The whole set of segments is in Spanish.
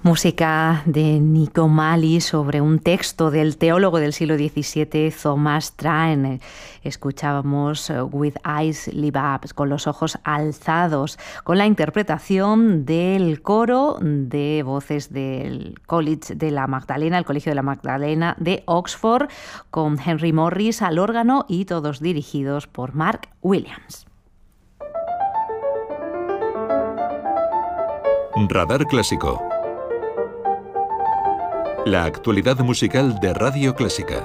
Música de Nico Mali sobre un texto del teólogo del siglo XVII, Thomas Train. Escuchábamos With Eyes Lift Up, con los ojos alzados, con la interpretación del coro de voces del College de la Magdalena, el Colegio de la Magdalena de Oxford, con Henry Morris al órgano y todos dirigidos por Mark Williams. Radar Clásico. La actualidad musical de Radio Clásica.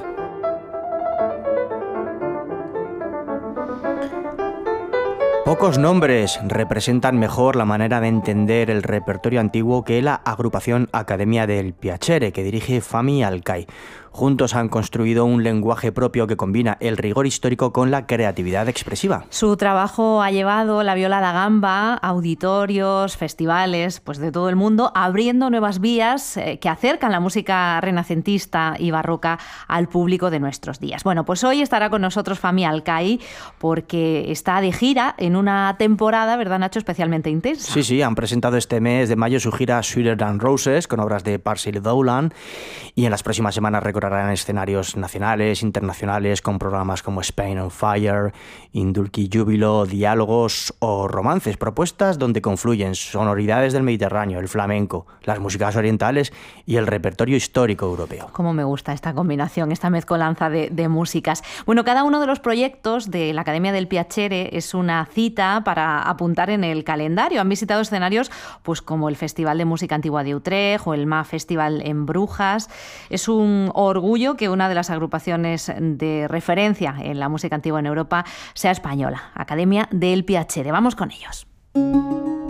Pocos nombres representan mejor la manera de entender el repertorio antiguo que la agrupación Academia del Piacere, que dirige Fahmi Alkai. Juntos han construido un lenguaje propio que combina el rigor histórico con la creatividad expresiva. Su trabajo ha llevado la viola da gamba a auditorios, festivales, pues de todo el mundo, abriendo nuevas vías que acercan la música renacentista y barroca al público de nuestros días. Bueno, pues hoy estará con nosotros Fahmi Alkai porque está de gira en una temporada, ¿verdad, Nacho?, especialmente intensa. Sí, han presentado este mes de mayo su gira Sweeter Than Roses con obras de Parsley Dowland y en las próximas semanas recorrerán escenarios nacionales, internacionales, con programas como Spain on Fire, Indulki Júbilo, Diálogos o Romances, propuestas donde confluyen sonoridades del Mediterráneo, el flamenco, las músicas orientales y el repertorio histórico europeo. Cómo me gusta esta combinación, esta mezcolanza de músicas. Bueno, cada uno de los proyectos de la Academia del Piacere es una cita para apuntar en el calendario. Han visitado escenarios pues como el Festival de Música Antigua de Utrecht o el MA Festival en Brujas. Es un orgullo que una de las agrupaciones de referencia en la música antigua en Europa sea española, Academia del Piacere. Vamos con ellos.